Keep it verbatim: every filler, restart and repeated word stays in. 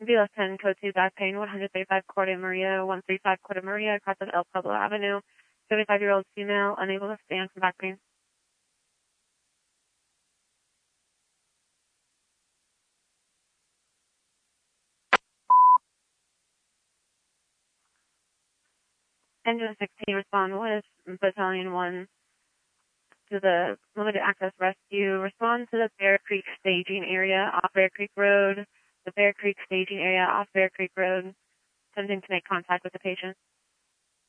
V L S ten, code two, back pain, one thirty-five Corte Maria, one thirty-five Corte Maria, across of El Pueblo Avenue, seventy-five-year-old female, unable to stand from back pain. Engine sixteen, respond with Battalion one to the limited access rescue. Respond to the Bear Creek staging area off Bear Creek Road, the Bear Creek staging area off Bear Creek Road, attempting to make contact with the patient.